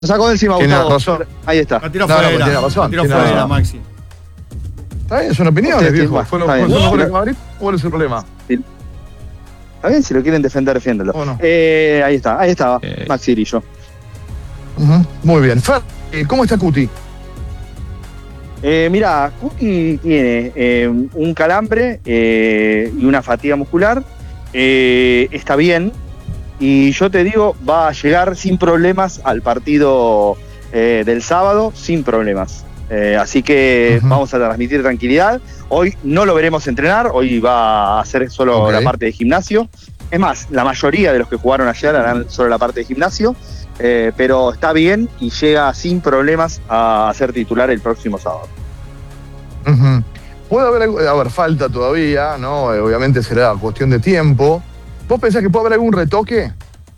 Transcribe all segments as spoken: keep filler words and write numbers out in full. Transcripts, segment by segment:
Lo sacó de encima, Tiene Gustavo. razón. Ahí está. La tiró No, no, fuera. tiene razón, La tiró tiene fuera, razón. Maxi. Está bien, son opiniones, Ustedes viejo. tienen- ¿Fue lo está bien. mejor de Madrid? ¿Cuál es el problema? Está bien, si lo quieren defender, defiéndelo. ¿O no? Eh, ahí está, ahí estaba. Eh. Maxi Grillo. Ujú, muy bien. Fer, eh, ¿cómo está Cuti? Eh, mira, Cuti tiene eh, un calambre eh, y una fatiga muscular. Eh, está bien. Y yo te digo, va a llegar sin problemas al partido eh, del sábado, sin problemas. Eh, así que Ujú. vamos a transmitir tranquilidad. Hoy no lo veremos entrenar, hoy va a hacer solo Ok. la parte de gimnasio. Es más, la mayoría de los que jugaron ayer harán solo la parte de gimnasio, eh, pero está bien y llega sin problemas a ser titular el próximo sábado. Ujú. Puede haber, algo- a ver, falta todavía, ¿no? Eh, obviamente será cuestión de tiempo. ¿Vos pensás que puede haber algún retoque?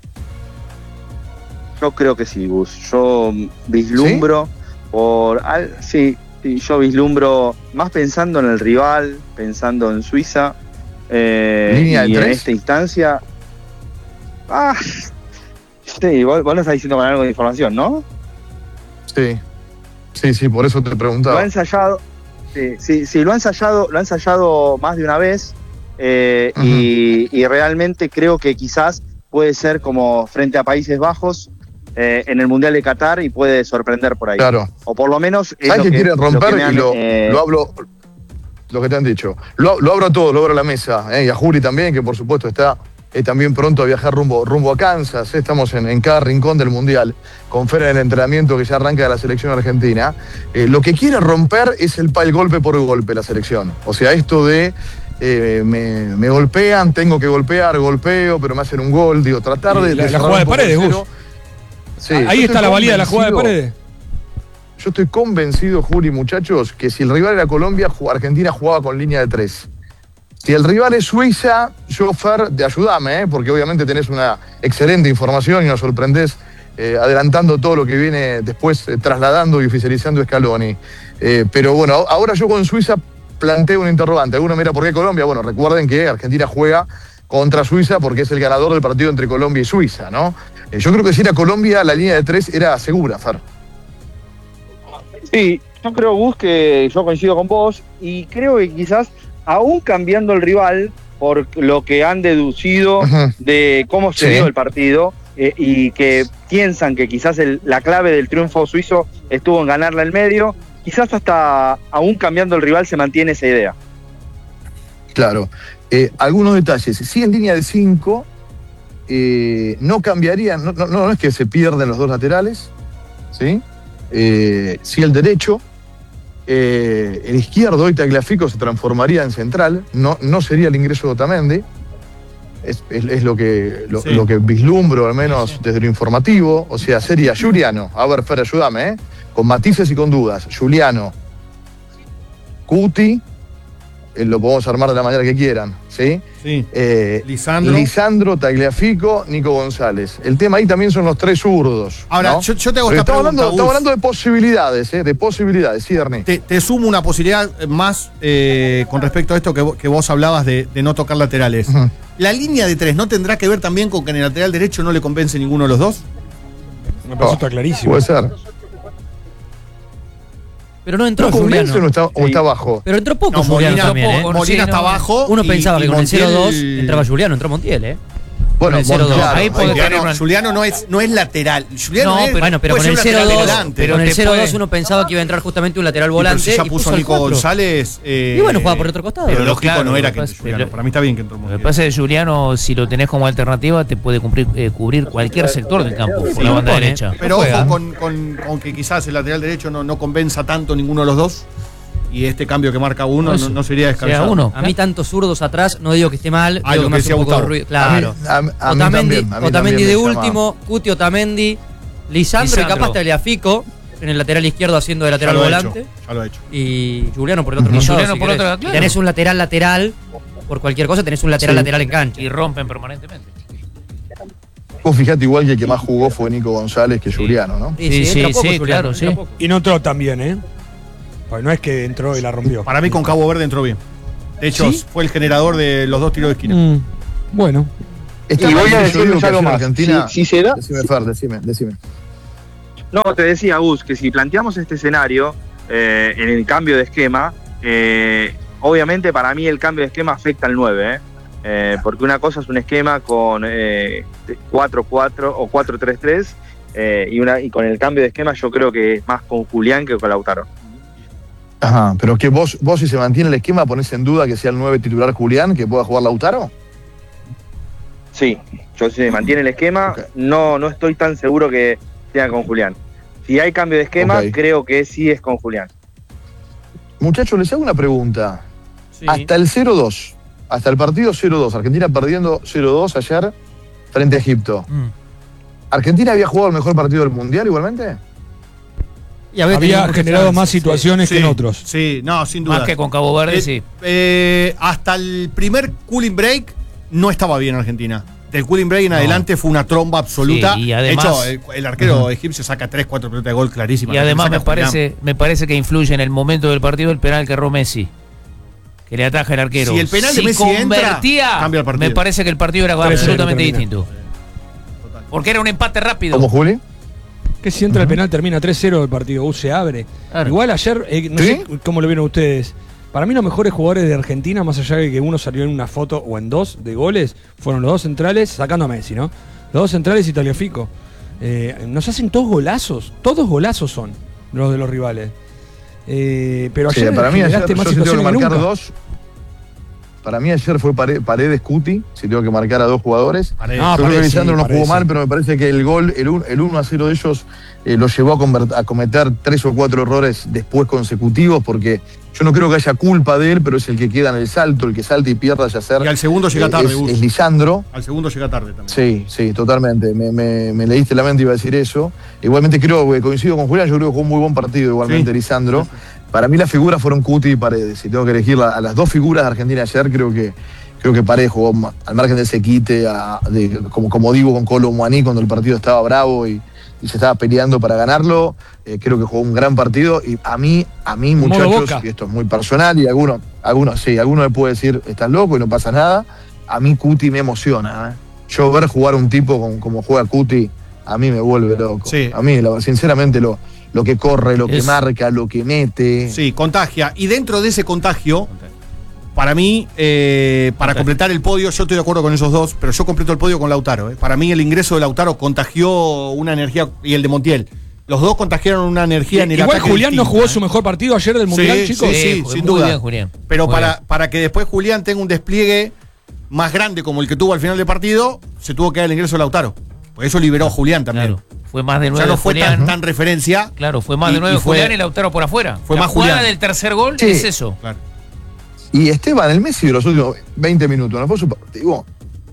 Yo creo que sí, Gus. Yo vislumbro por... Al, sí, sí, yo vislumbro más pensando en el rival, pensando en Suiza. Eh, ¿Línea de y en tres? esta instancia... Ah, sí, vos, vos lo estás diciendo con algo de información, ¿no? Sí. Sí, sí, por eso te Lo preguntaba. ha ensayado... Sí, sí, sí, lo ha ensayado, lo ha ensayado más de una vez. eh, Ujú. y, y realmente creo que quizás puede ser como frente a Países Bajos eh, en el Mundial de Qatar y puede sorprender por ahí. Claro. O por lo menos es ¿Sabes lo que que, quieren lo que romper? me Y han, lo, eh, lo hablo, lo que te han dicho. Lo, lo abro a todo, lo abro a la mesa. ¿eh? Y a Juri también, que por supuesto está eh, también pronto a viajar rumbo, rumbo a Kansas. ¿eh? Estamos en, en cada rincón del Mundial, con Fer en el entrenamiento que ya arranca de la selección argentina. Eh, lo que quiere romper es el, pa- el golpe por golpe la selección. O sea, esto de eh, me, me golpean, tengo que golpear, golpeo, pero me hacen un gol. Digo, tratar de... La- de la cerrar jugada un de poco Paredes, el Gus. cero. Sí, Ahí yo está estoy la valía de la jugada de convencido- Paredes. Yo estoy convencido, Juli, muchachos, que si el rival era Colombia, ju- Argentina jugaba con línea de tres. Si el rival es Suiza, yo, Fer, de ayudame, ¿eh? Porque obviamente tenés una excelente información y nos sorprendés eh, adelantando todo lo que viene después eh, trasladando y oficializando Scaloni. Eh, pero bueno, ahora yo con Suiza planteo un interrogante. Alguno mira por qué Colombia. Bueno, recuerden que Argentina juega contra Suiza porque es el ganador del partido entre Colombia y Suiza, ¿no? Eh, yo creo que si era Colombia, la línea de tres era segura, Fer. Sí, yo creo, Gus, que yo coincido con vos y creo que quizás, aún cambiando el rival, por lo que han deducido Ujú. de cómo se Sí. dio el partido eh, y que piensan que quizás el- la clave del triunfo suizo estuvo en ganarla al medio, quizás hasta aún cambiando el rival se mantiene esa idea. Claro. Eh, algunos detalles. Si en línea de cinco, eh, no cambiarían, no, no, no es que se pierden los dos laterales, ¿sí? Eh, si el derecho, eh, el izquierdo, hoy Tagliafico se transformaría en central, no, no sería el ingreso de Otamendi. Es, es- es lo, que, lo, Sí. lo que vislumbro, al menos desde lo informativo. O sea, sería Juliano. A ver, Fer, ayúdame, ¿eh? Con matices y con dudas. Juliano, Cuti, eh, lo podemos armar de la manera que quieran, ¿sí? Sí. Eh, Lisandro. Lisandro, Tagliafico, Nico González. El tema ahí también son los tres zurdos. Ahora, ¿no? yo, yo te hago Pero esta estamos, pregunta, hablando, Gus. estamos hablando de posibilidades, ¿eh? De posibilidades, sí, Ernie. Te, te sumo una posibilidad más eh, con respecto a esto que, vo- que vos hablabas de, de no tocar laterales. Ujú. ¿La línea de tres no tendrá que ver también con que en el lateral derecho no le convence ninguno de los dos? Me parece está clarísimo. Puede ser. Pero no entró ¿No convence Juliano. o está, o Sí. está abajo? Pero entró poco No, Juliano Molina, también, ¿eh? poco, Molina está abajo Uno y- pensaba que y con el cero dos Montiel- entraba Juliano, entró Montiel, ¿eh? Bueno, el cero dos. claro, Ahí puede Juliano, tener una- Juliano no es, no es lateral. Juliano No, es, pero, bueno, pero puede con el ser un cero lateral dos, volante. pero con no el te cero dos puede- uno pensaba que iba a entrar justamente un lateral Y pero volante si ya y puso al Nico cuatro. González. eh, Y bueno, juega por otro costado. Pero Pero lógico claro, no era lo que que entre pasa- Juliano. pero- Para mí está bien que entró Lo que Montiel. pasa es que Juliano, si lo tenés como alternativa, te puede cumplir, eh, cubrir cualquier sector del campo, por Sí, la banda pone. derecha. Pero juega. ojo con, con, con que quizás el lateral derecho no, no convenza tanto ninguno de los dos. Y este cambio que marca uno No, no, no sería sea descabellado. uno. A mí tantos zurdos atrás, no digo que esté mal, Ah, digo lo que me que hace decía un poco de Gustavo. ruido. Claro. A mí- a mí Otamendi, también, a mí Otamendi también de me llama. último, Cuti Otamendi, Lisandro, y Lisandro. capaz Tagliafico en el lateral izquierdo haciendo de Ya lateral lo ha volante. hecho, ya lo ha hecho. Y Juliano por el otro Y costado. Juliano si por querés. otro, Y claro. tenés un lateral lateral, por cualquier cosa tenés un lateral Sí. lateral en cancha. Y rompen permanentemente. Vos fijate igual que el que más jugó fue Nico González que Juliano, ¿no? Sí, Sí, sí, entra sí, poco sí, Juliano, claro, entra sí. poco. Y no entró tan bien, ¿eh? Pues no es que entró y la rompió. Para mí con Cabo Verde entró bien. De hecho, ¿Sí? fue el generador de los dos tiros de esquina. Mm, bueno. Está Y mal voy a que yo decirles digo que algo ayer más. Argentina. Si, si se da, Decime, Fer, decime, decime. No, te decía, Gus, que si planteamos este escenario eh, en el cambio de esquema, eh, obviamente para mí el cambio de esquema afecta al nueve, ¿eh? Eh, porque una cosa es un esquema con eh, cuatro cuatro o cuatro tres tres, eh, y, una, y con el cambio de esquema yo creo que es más con Julián que con Lautaro. Ajá, pero que vos, vos si se mantiene el esquema, ponés en duda que sea el nueve titular Julián, que pueda jugar Lautaro. Sí, yo si se mantiene el esquema, okay. no, no estoy tan seguro que sea con Julián. Si hay cambio de esquema, okay. creo que sí es con Julián. Muchachos, les hago una pregunta. Sí. Hasta el cero dos, hasta el partido cero dos, Argentina perdiendo cero dos ayer frente a Egipto. Mm. ¿Argentina había jugado el mejor partido del Mundial igualmente? Y había, había generado más situaciones sí, que en otros. Sí, no, sin duda. Más que con Cabo Verde, eh, sí. Eh, hasta el primer cooling break no estaba bien Argentina. Del cooling break en no. adelante fue una tromba absoluta. Sí, y además, de hecho, el, el arquero uh-huh. egipcio saca tres, cuatro pelotas de gol clarísimas. Y además me parece, me parece que influye en el momento del partido el penal que erró Messi. Que le ataja el arquero. Si el penal si de Messi convertía, entra, cambia el partido. Me parece que el partido era absolutamente distinto. Porque era un empate rápido. ¿Cómo, Juli? Que si entra uh-huh. el penal termina tres cero el partido, uh, se abre. Claro. Igual ayer, eh, no ¿Sí? sé cómo lo vieron ustedes. Para mí los mejores jugadores de Argentina, más allá de que uno salió en una foto o en dos de goles, fueron los dos centrales, sacando a Messi, ¿no? Los dos centrales y Tagliafico. Eh, nos hacen todos golazos, todos golazos son los de los rivales. Eh, pero ayer sí, para mí ayer, más yo tengo que marcar nunca. dos. Para mí ayer fue Paredes Cuti, si tengo que marcar a dos jugadores. Paredes. No, yo creo que Lisandro sí, no jugó mal, pero me parece que el gol, el, el uno a cero de ellos, eh, los llevó a, convert- a cometer tres o cuatro errores después consecutivos, porque yo no creo que haya culpa de él, pero es el que queda en el salto, el que salta y pierde a hacer. Y al segundo llega tarde, eh, es, es Lisandro. Al segundo llega tarde también. Sí, sí, totalmente. Me, me, me leíste la mente y iba a decir eso. Igualmente creo que coincido con Julián, yo creo que jugó un muy buen partido igualmente sí. Lisandro. Sí, sí. Para mí las figuras fueron Cuti y Paredes. Si tengo que elegir la, a las dos figuras de Argentina ayer, creo que creo que Paredes jugó al margen de ese quite, a, de, como, como digo, con Colo Muaní cuando el partido estaba bravo y, y se estaba peleando para ganarlo. Eh, creo que jugó un gran partido y a mí, a mí muchachos, y esto es muy personal y algunos, algunos, sí, algunos me puede decir, estás loco y no pasa nada. A mí Cuti me emociona. ¿eh? Yo ver jugar a un tipo como, como juega Cuti, a mí me vuelve loco. Sí. A mí, sinceramente, lo, lo que corre, lo que es, marca, lo que mete. Sí, contagia. Y dentro de ese contagio, para mí, eh, para completar el podio, yo estoy de acuerdo con esos dos, pero yo completo el podio con Lautaro. Eh. Para mí el ingreso de Lautaro contagió una energía, y el de Montiel. Los dos contagiaron una energía en el Igual ataque Julián distinta, no jugó ¿eh? su mejor partido ayer del Mundial, sí, chicos. Sí, sí, sí sin muy duda. Bien, Julián. Pero muy para, bien. para que después Julián tenga un despliegue más grande como el que tuvo al final del partido, se tuvo que dar el ingreso de Lautaro. Por eso liberó a Julián también. Claro. Fue más de nueve. Ya no fue Julián, tan, tan referencia. Claro, fue más de nueve fue, Julián y Lautaro por afuera. Fue La más jugada Julián. del tercer gol sí. es eso. Claro. Y Esteban, el Messi de los últimos veinte minutos, ¿no fue su partido?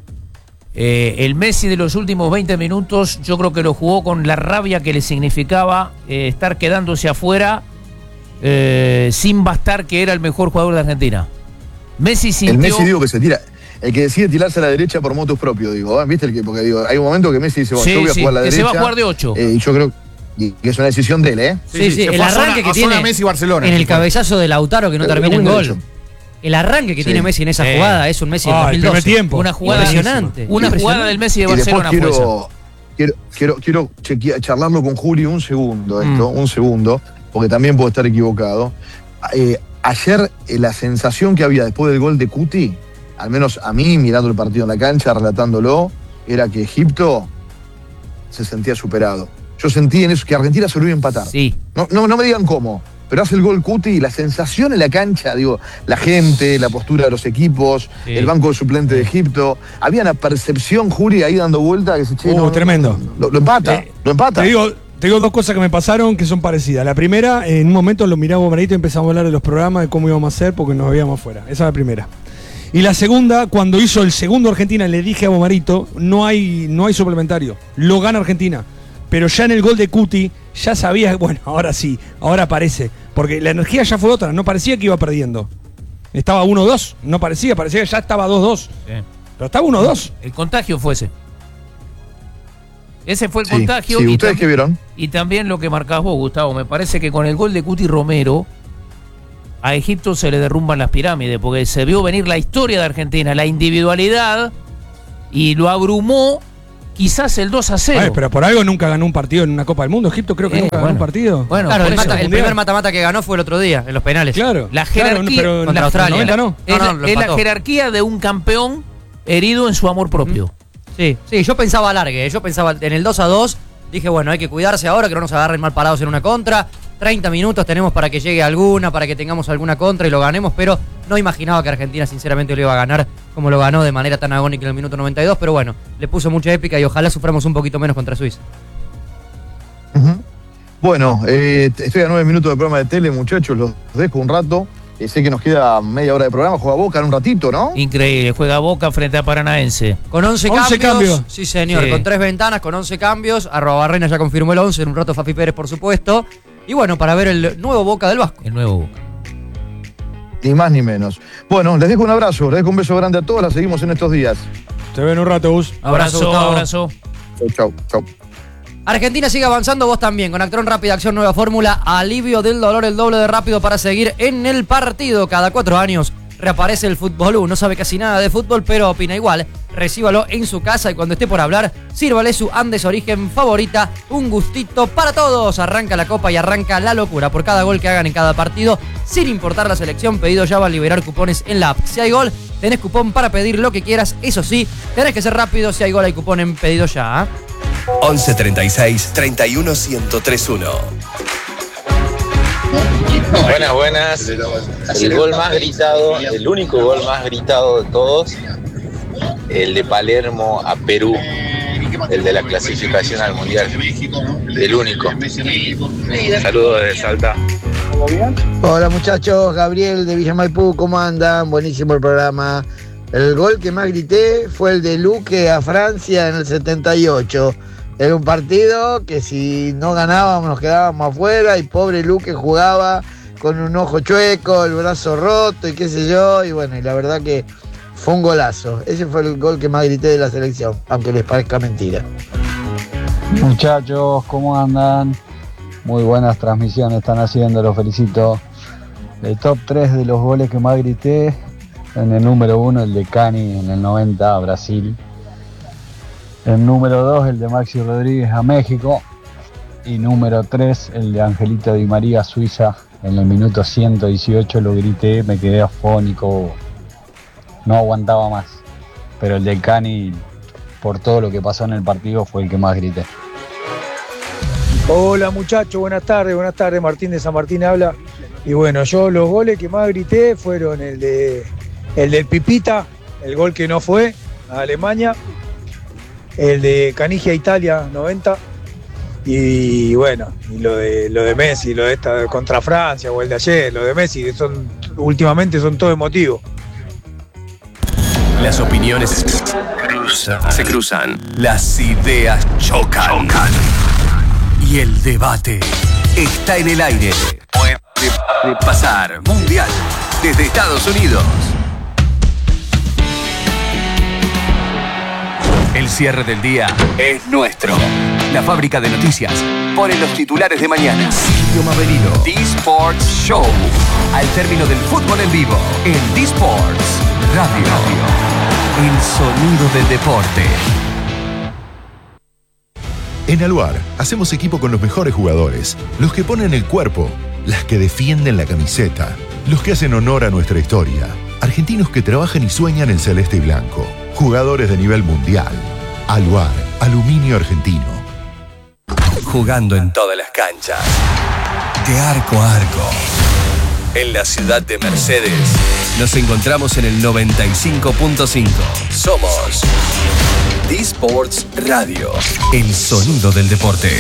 Eh, el Messi de los últimos veinte minutos, yo creo que lo jugó con la rabia que le significaba eh, estar quedándose afuera eh, sin bastar que era el mejor jugador de Argentina. Messi sintió... El Messi, digo, que se tira... El que decide tirarse a la derecha por motus propios, digo, ¿eh? ¿Viste? El que, porque digo, hay un momento que Messi dice, bueno, sí, yo voy a sí, jugar a la que derecha. se va a jugar de ocho. Eh, y yo creo y, que es una decisión de él, ¿eh? Sí, sí, sí. El arranque que tiene Messi Barcelona, en el cabezazo de Lautaro que no termina en gol. El arranque que sí. tiene Messi en esa eh. jugada es un Messi del ah, dos mil doce. El primer tiempo. Una jugada impresionante. Una impresionante. jugada del Messi de Y Barcelona quiero, fue esa. Quiero, quiero, quiero chequear, charlarlo con Julio un segundo, esto, mm. un segundo, porque también puedo estar equivocado. Eh, ayer eh, la sensación que había después del gol de Cuti, al menos a mí, mirando el partido en la cancha, relatándolo, era que Egipto se sentía superado. Yo sentí en eso que Argentina se lo iba a empatar. Sí. No, no, no me digan cómo, pero hace el gol Cuti y la sensación en la cancha, digo, la gente, la postura de los equipos, sí. el banco de suplente de Egipto. Había una percepción, Juli, ahí dando vuelta que se che, uh, no, tremendo. No, lo, lo empata, eh, lo empata. Te digo, te digo dos cosas que me pasaron que son parecidas. La primera, en un momento lo miraba Bomarito y empezamos a hablar de los programas, de cómo íbamos a hacer, porque nos veíamos afuera. Esa es la primera. Y la segunda, cuando hizo el segundo Argentina, le dije a Bomarito, no hay, no hay suplementario, lo gana Argentina. Pero ya en el gol de Cuti, ya sabía, bueno, ahora sí, ahora aparece. Porque la energía ya fue otra, no parecía que iba perdiendo. Estaba uno dos, no parecía, parecía que ya estaba dos dos. Sí. Pero estaba uno dos. El contagio fue ese. Ese fue el sí, contagio. Sí, y ¿ustedes qué vieron? Y también lo que marcás vos, Gustavo, me parece que con el gol de Cuti Romero, a Egipto se le derrumban las pirámides, porque se vio venir la historia de Argentina, la individualidad, y lo abrumó quizás el dos a cero. Ay, pero por algo nunca ganó un partido en una Copa del Mundo. Egipto creo que Eh, nunca ganó bueno. un partido. Bueno, Claro, por el, eso. mata- el primer mata-mata que ganó fue el otro día, en los penales. Claro. La claro, jerarquía pero en contra la- Australia. en los noventa no. es No, la, no, lo es la empató. jerarquía de un campeón herido en su amor propio. Sí, sí, yo pensaba largue, yo pensaba en el dos a dos, dije, bueno, hay que cuidarse ahora, que no nos agarren mal parados en una contra, treinta minutos tenemos para que llegue alguna, para que tengamos alguna contra y lo ganemos, pero no imaginaba que Argentina sinceramente lo iba a ganar como lo ganó de manera tan agónica en el minuto noventa y dos, pero bueno, le puso mucha épica y ojalá suframos un poquito menos contra Suiza. Ujú. Bueno, eh, estoy a nueve minutos de programa de tele, muchachos, los dejo un rato. Eh, sé que nos queda media hora de programa, juega Boca en un ratito, ¿no? Increíble, juega Boca frente a Paranaense. Con once, once cambios, cambios. sí señor, Sí. con tres ventanas, con once cambios, arroba Barrena ya confirmó el once, en un rato Fafi Pérez por supuesto, y bueno, para ver el nuevo Boca del Vasco. El nuevo Boca. Ni más ni menos. Bueno, les dejo un abrazo, les dejo un beso grande a todos, la seguimos en estos días. Te ven un rato, Gus. Abrazo, Abrazo, Gustavo. abrazo. Chau, chau, chau. Argentina sigue avanzando, vos también. Con Actron Rápida Acción Nueva Fórmula, alivio del dolor, el doble de rápido para seguir en el partido. Cada cuatro años reaparece el Fútbol. No sabe casi nada de fútbol, pero opina igual. Recíbalo en su casa y cuando esté por hablar, sírvale su Andes Origen favorita. Un gustito para todos. Arranca la copa y arranca la locura por cada gol que hagan en cada partido. Sin importar la selección, pedido ya va a liberar cupones en la app. Si hay gol, tenés cupón para pedir lo que quieras. Eso sí, tenés que ser rápido. Si hay gol, hay cupón en pedido ya. ¿eh? once treinta y seis, treinta y uno, ciento tres uno. Buenas, buenas. El gol más gritado, el único gol más gritado de todos, el de Palermo a Perú, el de la clasificación al Mundial. El único. Saludos desde Salta. Hola muchachos, Gabriel de Villa Maipú, ¿cómo andan? Buenísimo el programa. El gol que más grité fue el de Luque a Francia en el setenta y ocho. Era un partido que si no ganábamos nos quedábamos afuera y pobre Luque jugaba con un ojo chueco, el brazo roto y qué sé yo. Y bueno, y la verdad que fue un golazo. Ese fue el gol que más grité de la selección, aunque les parezca mentira. Muchachos, ¿cómo andan? Muy buenas transmisiones están haciendo, los felicito. El top tres de los goles que más grité, en el número uno el de Cani en el noventa a Brasil. El número dos el de Maxi Rodríguez a México. Y número tres el de Angelito Di María a Suiza. En el minuto ciento dieciocho lo grité, me quedé afónico, no aguantaba más. Pero el de Cani, por todo lo que pasó en el partido, fue el que más grité. Hola muchachos, buenas tardes, buenas tardes, Martín de San Martín habla. Y bueno, yo los goles que más grité fueron el de el del Pipita, el gol que no fue a Alemania, el de Canigia Italia noventa, y bueno, y lo de lo de Messi, lo de esta contra Francia o el de ayer, lo de Messi, que son últimamente son todo emotivos. Las opiniones cruzan, se cruzan, las ideas chocan, chocan. Y el debate está en el aire. Puede pasar mundial desde Estados Unidos. El cierre del día es nuestro. La fábrica de noticias pone los titulares de mañana. Silvio Maverino, D-Sports Show. Al término del fútbol en vivo, en D-Sports Radio. El sonido del deporte. En Aluar, hacemos equipo con los mejores jugadores, los que ponen el cuerpo, las que defienden la camiseta, los que hacen honor a nuestra historia, argentinos que trabajan y sueñan en celeste y blanco, jugadores de nivel mundial. Aluar, aluminio argentino. Jugando en todas las canchas, de arco a arco. En la ciudad de Mercedes, nos encontramos en el noventa y cinco punto cinco. Somos D-Sports Radio, el sonido del deporte.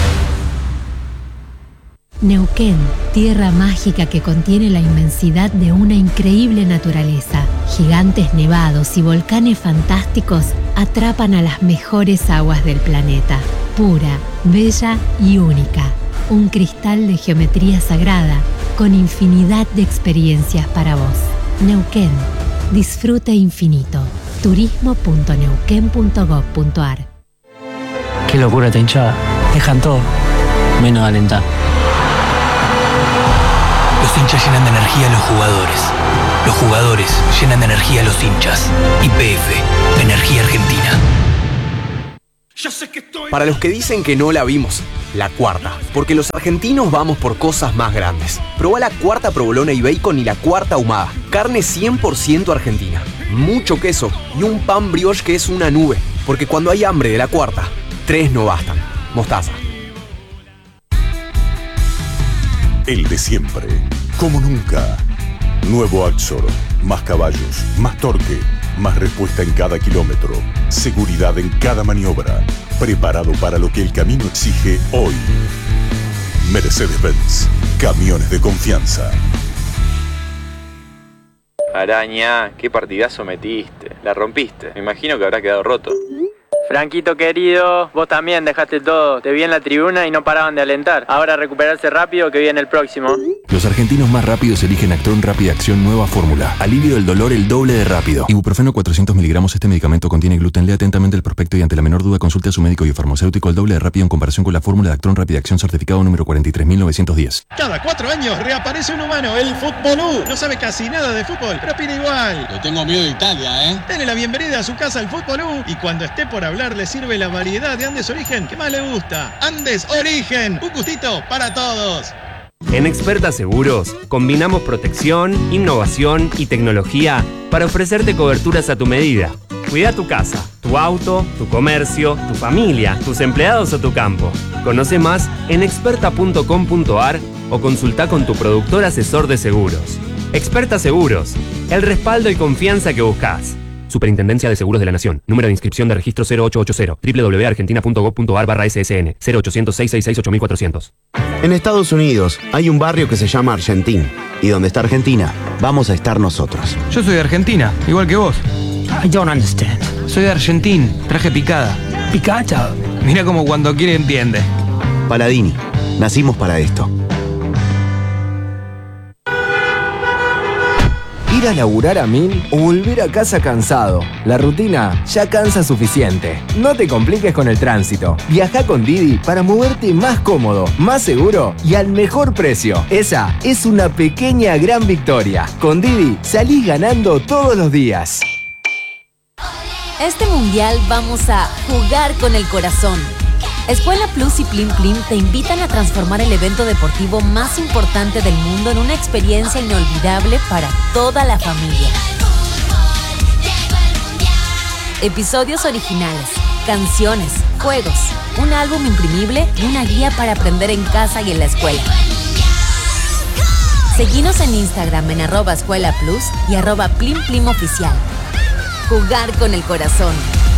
Neuquén, tierra mágica que contiene la inmensidad de una increíble naturaleza. Gigantes nevados y volcanes fantásticos atrapan a las mejores aguas del planeta. Pura, bella y única. Un cristal de geometría sagrada con infinidad de experiencias para vos. Neuquén, disfrute infinito. turismo punto neuquén punto gob punto ar. Qué locura esta hinchada. Dejan todo, menos alentar. Los hinchas llenan de energía a los jugadores. Los jugadores llenan de energía a los hinchas. Y P F, Energía Argentina. Para los que dicen que no la vimos, la cuarta. Porque los argentinos vamos por cosas más grandes. Probá la cuarta provolona y bacon y la cuarta ahumada. Carne cien por ciento argentina. Mucho queso y un pan brioche que es una nube. Porque cuando hay hambre de la cuarta, tres no bastan. Mostaza. El de siempre, como nunca. Nuevo Axor, más caballos, más torque, más respuesta en cada kilómetro, seguridad en cada maniobra, preparado para lo que el camino exige hoy. Mercedes-Benz, camiones de confianza. Araña, qué partidazo metiste, la rompiste, me imagino que habrá quedado roto. Franquito querido, vos también dejaste todo, te vi en la tribuna y no paraban de alentar. Ahora recuperarse rápido que viene el próximo. Los argentinos más rápidos eligen Actron Rápida Acción Nueva Fórmula. Alivio del dolor el doble de rápido. Ibuprofeno cuatrocientos miligramos. Este medicamento contiene gluten. Lea atentamente el prospecto y ante la menor duda consulte a su médico y farmacéutico. El doble de rápido en comparación con la fórmula de Actron Rápida Acción certificado número cuarenta y tres mil novecientos diez. Cada cuatro años reaparece un humano, el Futbolú. No sabe casi nada de fútbol, pero opina igual. Le tengo miedo de Italia, ¿eh? Dale la bienvenida a su casa al Futbolú y cuando esté por hablar le sirve la variedad de Andes Origen que más le gusta. Andes Origen, un gustito para todos. En Experta Seguros, combinamos protección, innovación y tecnología para ofrecerte coberturas a tu medida. Cuida tu casa, tu auto, tu comercio, tu familia, tus empleados o tu campo. Conoce más en experta punto com punto ar o consulta con tu productor asesor de seguros. Experta Seguros, el respaldo y confianza que buscas. Superintendencia de Seguros de la Nación. Número de inscripción de registro cero ocho ocho cero. doble u doble u doble u punto argentina punto gov punto ar barra S S N. cero ochocientos, seiscientos sesenta y seis, ocho mil cuatrocientos. En Estados Unidos hay un barrio que se llama Argentín. Y donde está Argentina, vamos a estar nosotros. Yo soy de Argentina, igual que vos. I don't understand. Soy de Argentín, traje picada. ¿Picada? Mira como cuando quiere entiende. Paladini, nacimos para esto. Ir a laburar a mil o volver a casa cansado. La rutina ya cansa suficiente. No te compliques con el tránsito. Viaja con Didi para moverte más cómodo, más seguro y al mejor precio. Esa es una pequeña gran victoria. Con Didi salís ganando todos los días. Este mundial vamos a jugar con el corazón. Escuela Plus y Plim Plim te invitan a transformar el evento deportivo más importante del mundo en una experiencia inolvidable para toda la familia. Episodios originales, canciones, juegos, un álbum imprimible y una guía para aprender en casa y en la escuela. Seguinos en Instagram en arroba Escuela Plus y arroba Plim Plim Oficial. Jugar con el corazón.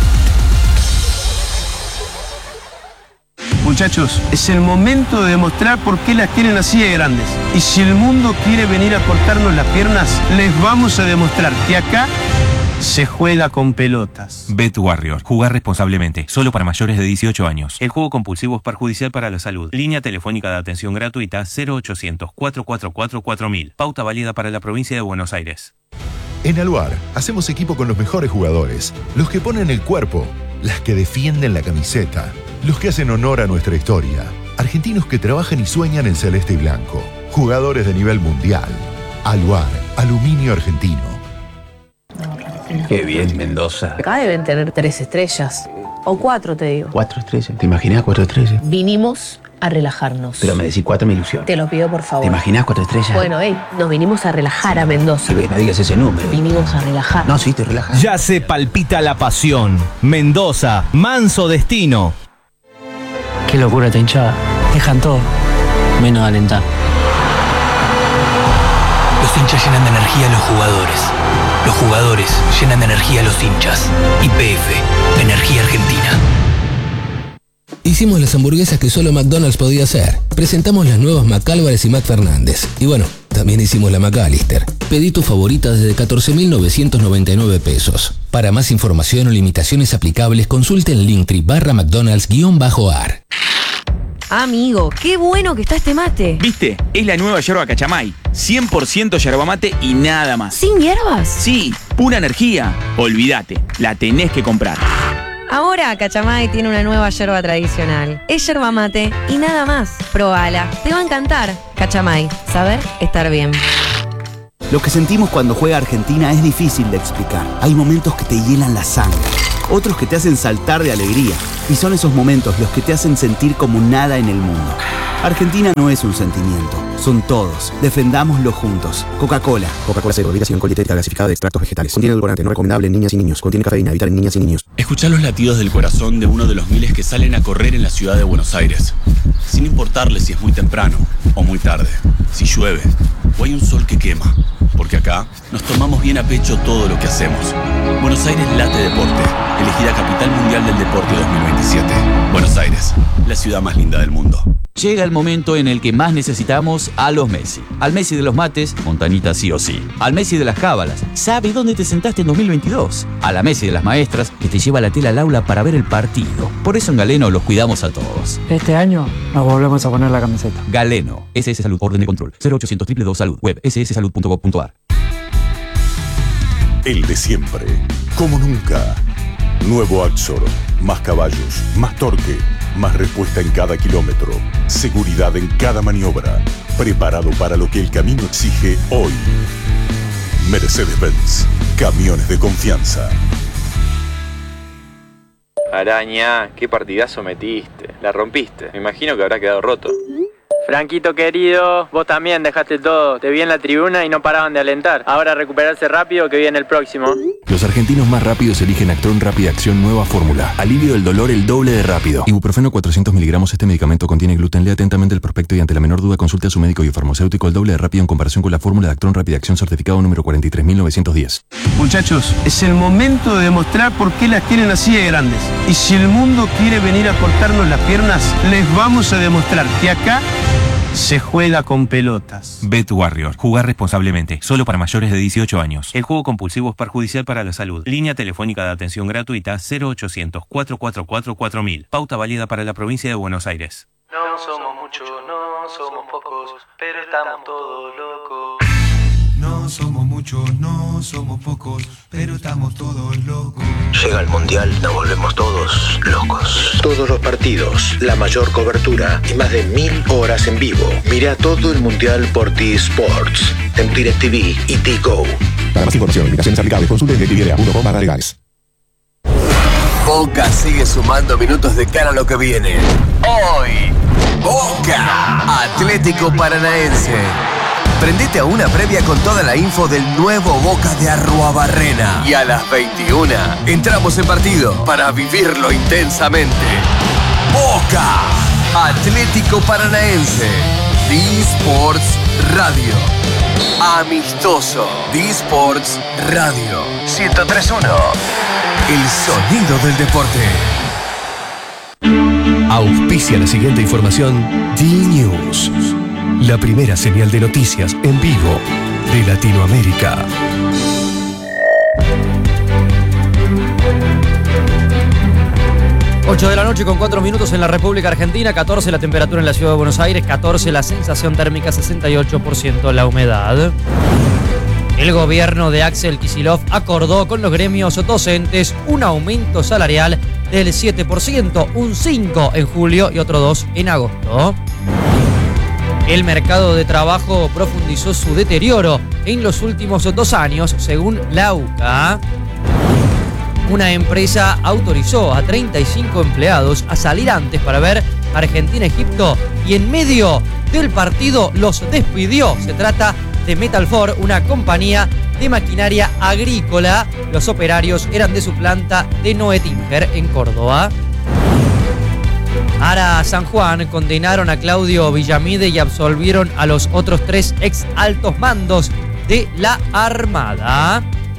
Muchachos, es el momento de demostrar por qué las tienen así de grandes. Y si el mundo quiere venir a cortarnos las piernas, les vamos a demostrar que acá se juega con pelotas. Bet Warrior. Jugar responsablemente. Solo para mayores de dieciocho años. El juego compulsivo es perjudicial para la salud. Línea telefónica de atención gratuita cero ochocientos, cuatro cuatro cuatro, cuatro mil. Pauta válida para la provincia de Buenos Aires. En Aluar, hacemos equipo con los mejores jugadores. Los que ponen el cuerpo. Las que defienden la camiseta. Los que hacen honor a nuestra historia. Argentinos que trabajan y sueñan en celeste y blanco. Jugadores de nivel mundial. Aluar, aluminio argentino. Qué bien, Mendoza. Acá deben tener tres estrellas. O cuatro, te digo. Cuatro estrellas. ¿Te imaginas cuatro estrellas? Vinimos a relajarnos. Pero me decís cuatro, me ilusión. Te lo pido, por favor. ¿Te imaginas cuatro estrellas? Bueno, hey, nos vinimos a relajar a Mendoza. Sí, no digas ese número. Vinimos a relajar. No, sí, te relajas. Ya se palpita la pasión. Mendoza, manso destino. Qué locura esta hinchada. Dejan todo, menos alentar. Los hinchas llenan de energía a los jugadores. Los jugadores llenan de energía a los hinchas. Y P F, Energía Argentina. Hicimos las hamburguesas que solo McDonald's podía hacer. Presentamos las nuevas McAlvarez y McFernández. Y bueno, también hicimos la McAllister. Pedí tu favorita desde catorce mil novecientos noventa y nueve pesos. Para más información o limitaciones aplicables, consulte el Linktree barra McDonald's-ar. Amigo, qué bueno que está este mate. ¿Viste? Es la nueva yerba Cachamay. cien por ciento yerba mate y nada más. ¿Sin hierbas? Sí, pura energía. Olvídate, la tenés que comprar. Ahora Cachamay tiene una nueva yerba tradicional. Es yerba mate y nada más. Probala, te va a encantar. Cachamay, saber estar bien. Lo que sentimos cuando juega Argentina es difícil de explicar. Hay momentos que te hielan la sangre. otros que te hacen saltar de alegría. Y son esos momentos los que te hacen sentir como nada en el mundo. Argentina no es un sentimiento, son todos. Defendámoslo juntos. Coca-Cola. Coca-Cola Cero, bebida sin alcohol dietética gasificada de extractos vegetales. Contiene edulcorante, no recomendable en niñas y niños. Contiene cafeína, evitar en niñas y niños. Escuchá los latidos del corazón de uno de los miles que salen a correr en la ciudad de Buenos Aires. Sin importarle si es muy temprano o muy tarde, si llueve o hay un sol que quema. Porque acá nos tomamos bien a pecho todo lo que hacemos. Buenos Aires late deporte, elegida Capital Mundial del Deporte dos mil veintisiete. Buenos Aires, la ciudad más linda del mundo. Llega el momento en el que más necesitamos a los Messi. Al Messi de los mates, Montanita sí o sí. Al Messi de las cábalas, ¿sabe dónde te sentaste en dos mil veintidós? A la Messi de las maestras, que te lleva la tela al aula para ver el partido. Por eso en Galeno los cuidamos a todos. Este año nos volvemos a poner la camiseta. Galeno, S S Salud, orden de control, cero ochocientos dos dos dos Salud, web ese ese salud punto gov punto ar. El de siempre, como nunca. Nuevo Axor, más caballos, más torque, más respuesta en cada kilómetro, seguridad en cada maniobra, preparado para lo que el camino exige hoy. Mercedes-Benz, camiones de confianza. Araña, qué partidazo metiste. La rompiste. Me imagino que habrá quedado roto. Franquito querido, vos también dejaste todo. Te vi en la tribuna y no paraban de alentar. Ahora recuperarse rápido que viene el próximo. Los argentinos más rápidos eligen Actron Rápida Acción Nueva Fórmula. Alivio del dolor el doble de rápido. Ibuprofeno cuatrocientos miligramos. Este medicamento contiene gluten. Lea atentamente el prospecto y ante la menor duda consulte a su médico y farmacéutico. El doble de rápido en comparación con la fórmula de Actron Rápida Acción certificado número cuarenta y tres mil novecientos diez. Muchachos, es el momento de demostrar por qué las tienen así de grandes. Y si el mundo quiere venir a cortarnos las piernas, les vamos a demostrar que acá se juega con pelotas. Bet Warrior. Jugar responsablemente. Solo para mayores de dieciocho años. El juego compulsivo es perjudicial para la salud. Línea telefónica de atención gratuita cero ochocientos, cuatro cuatro cuatro, cuatro mil. Pauta válida para la provincia de Buenos Aires. No somos muchos, no somos pocos, pero estamos todos locos. No somos muchos, no somos pocos, pero estamos todos locos. Llega el Mundial, nos volvemos todos locos. Todos los partidos, la mayor cobertura y más de mil horas en vivo. Mira todo el Mundial por T-Sports, en DirecTV y T-Go. Para más información y limitaciones aplicables, consulte directv punto com barra legales. Boca sigue sumando minutos de cara a lo que viene. Hoy, Boca, Atlético Paranaense. Prendete a una previa con toda la info del nuevo Boca de Arruabarrena. Y a las veintiuna entramos en partido para vivirlo intensamente. Boca, Atlético Paranaense. D-Sports Radio. Amistoso. D-Sports Radio. ciento tres punto uno. El sonido del deporte. Auspicia la siguiente información D-News. La primera señal de noticias en vivo de Latinoamérica. ocho de la noche con cuatro minutos en la República Argentina, catorce la temperatura en la ciudad de Buenos Aires, catorce la sensación térmica, sesenta y ocho por ciento la humedad. El gobierno de Axel Kicillof acordó con los gremios docentes un aumento salarial del siete por ciento, un cinco por ciento en julio y otro dos por ciento en agosto. El mercado de trabajo profundizó su deterioro en los últimos dos años, según la U C A. Una empresa autorizó a treinta y cinco empleados a salir antes para ver Argentina-Egipto y en medio del partido los despidió. Se trata de Metalfor, una compañía de maquinaria agrícola. Los operarios eran de su planta de Noetinger, en Córdoba. Ara San Juan condenaron a Claudio Villamide y absolvieron a los otros tres ex altos mandos de la Armada.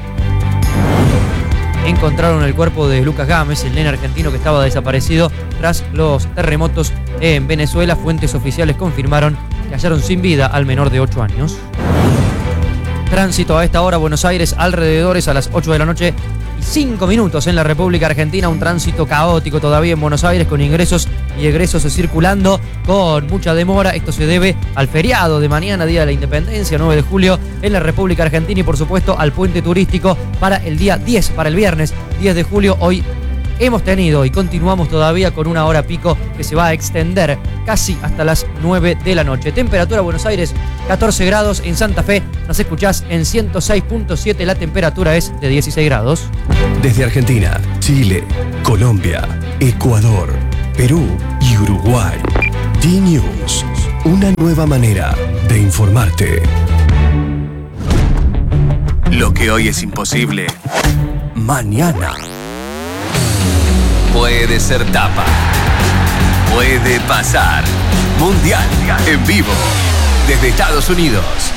Encontraron el cuerpo de Lucas Gámez, el nene argentino que estaba desaparecido tras los terremotos en Venezuela. Fuentes oficiales confirmaron que hallaron sin vida al menor de ocho años. Tránsito a esta hora, Buenos Aires, alrededores a las ocho de la noche y cinco minutos en la República Argentina. Un tránsito caótico todavía en Buenos Aires, con ingresos y egresos circulando con mucha demora. Esto se debe al feriado de mañana, Día de la Independencia, nueve de julio, en la República Argentina, y por supuesto al puente turístico para el día diez, para el viernes diez de julio. Hoy hemos tenido y continuamos todavía con una hora pico que se va a extender casi hasta las nueve de la noche. Temperatura Buenos Aires, catorce grados. En Santa Fe nos escuchás en ciento seis punto siete, la temperatura es de dieciséis grados. Desde Argentina, Chile, Colombia, Ecuador, Perú y Uruguay. D-News, una nueva manera de informarte. Lo que hoy es imposible, mañana puede ser tapa. Puede pasar. Mundial en vivo desde Estados Unidos.